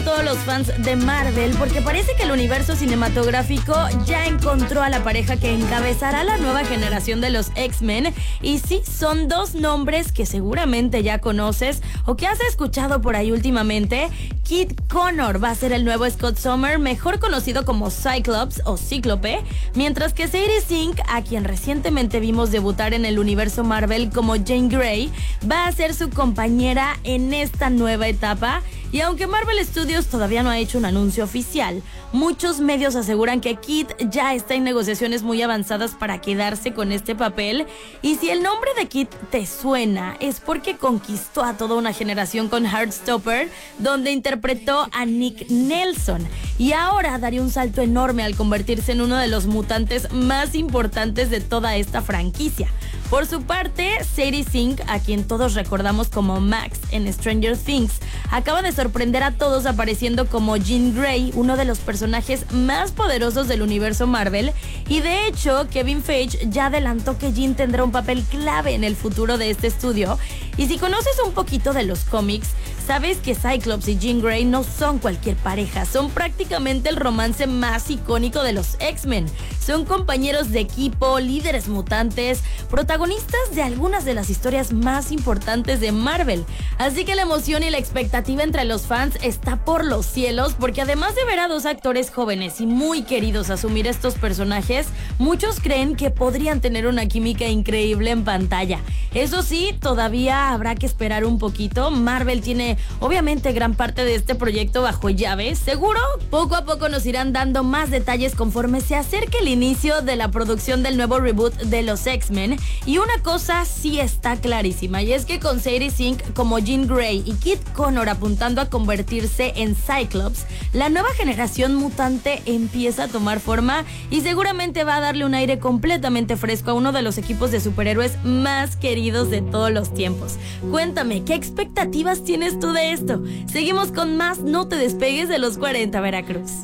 a todos los fans de Marvel porque parece que el universo cinematográfico ya encontró a la pareja que encabezará la nueva generación de los X-Men. Y sí, son dos nombres que seguramente ya conoces o que has escuchado por ahí últimamente. Kit Connor va a ser el nuevo Scott Summers, mejor conocido como Cyclops o Cíclope, mientras que Sadie Sink, a quien recientemente vimos debutar en el universo Marvel como Jean Grey, va a ser su compañera en esta nueva etapa. Y aunque Marvel Studios todavía no ha hecho un anuncio oficial, muchos medios aseguran que Kit ya está en negociaciones muy avanzadas para quedarse con este papel. Y si el nombre de Kit te suena, es porque conquistó a toda una generación con Heartstopper, donde interpretó a Nick Nelson. Y ahora daría un salto enorme al convertirse en uno de los mutantes más importantes de toda esta franquicia. Por su parte, Sadie Sink, a quien todos recordamos como Max en Stranger Things, acaba de sorprender a todos apareciendo como Jean Grey, uno de los personajes más poderosos del universo Marvel. Y de hecho, Kevin Feige ya adelantó que Jean tendrá un papel clave en el futuro de este estudio. Y si conoces un poquito de los cómics, sabes que Cyclops y Jean Grey no son cualquier pareja, son prácticamente el romance más icónico de los X-Men. Son compañeros de equipo, líderes mutantes, protagonistas de algunas de las historias más importantes de Marvel. Así que la emoción y la expectativa entre los fans está por los cielos, porque además de ver a dos actores jóvenes y muy queridos asumir estos personajes, muchos creen que podrían tener una química increíble en pantalla. Eso sí, todavía habrá que esperar un poquito. Marvel tiene obviamente gran parte de este proyecto bajo llave. Seguro, poco a poco nos irán dando más detalles conforme se acerque el inicio de la producción del nuevo reboot de los X-Men. Y una cosa sí está clarísima, y es que con Sadie Sink como Jean Grey y Kit Connor apuntando a convertirse en Cyclops, la nueva generación mutante empieza a tomar forma y seguramente va a darle un aire completamente fresco a uno de los equipos de superhéroes más queridos de todos los tiempos. Cuéntame, ¿qué expectativas tienes tú de esto? Seguimos con más, no te despegues de los 40 Veracruz.